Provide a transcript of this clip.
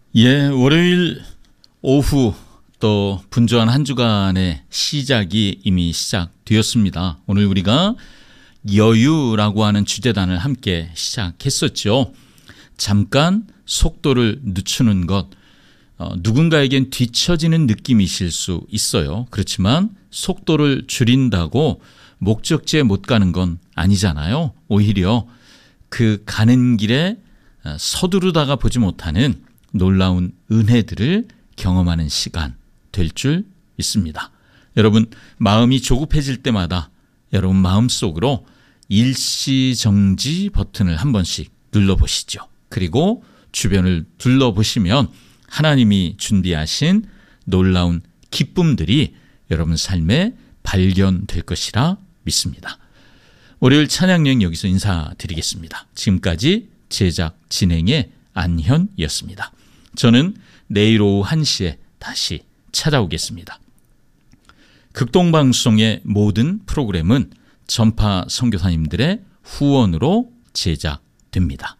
월요일 오후 또 분주한 한 주간의 시작이 이미 시작되었습니다. 오늘 우리가 여유라고 하는 주제단을 함께 시작했었죠. 잠깐 속도를 늦추는 것, 누군가에겐 뒤처지는 느낌이실 수 있어요. 그렇지만 속도를 줄인다고 목적지에 못 가는 건 아니잖아요. 오히려 그 가는 길에 서두르다가 보지 못하는 놀라운 은혜들을 경험하는 시간 될 줄 믿습니다. 여러분, 마음이 조급해질 때마다 여러분 마음속으로 일시정지 버튼을 한 번씩 눌러보시죠. 그리고 주변을 둘러보시면 하나님이 준비하신 놀라운 기쁨들이 여러분 삶에 발견될 것이라 믿습니다. 월요일 찬양여행 여기서 인사드리겠습니다. 지금까지 제작 진행의 안현이었습니다. 저는 내일 오후 1시에 다시 찾아오겠습니다. 극동방송의 모든 프로그램은 전파 선교사님들의 후원으로 제작됩니다.